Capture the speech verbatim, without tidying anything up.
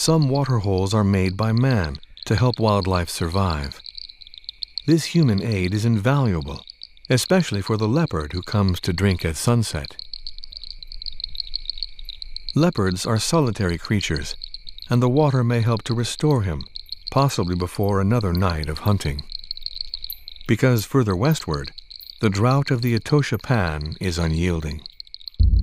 some waterholes are made by man to help wildlife survive. This human aid is invaluable, especially for the leopard who comes to drink at sunset. Leopards are solitary creatures, and the water may help to restore him, possibly before another night of hunting. Because further westward, the drought of the Etosha Pan is unyielding.